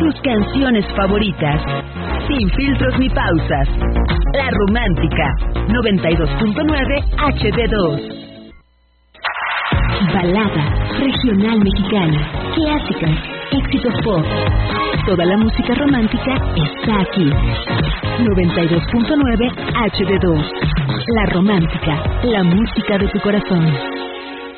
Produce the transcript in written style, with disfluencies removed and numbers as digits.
tus canciones favoritas, sin filtros ni pausas. La Romántica, 92.9 HD2. Balada, regional mexicana, clásicas, éxitos pop. Toda la música romántica está aquí. 92.9 HD2. La Romántica, la música de tu corazón.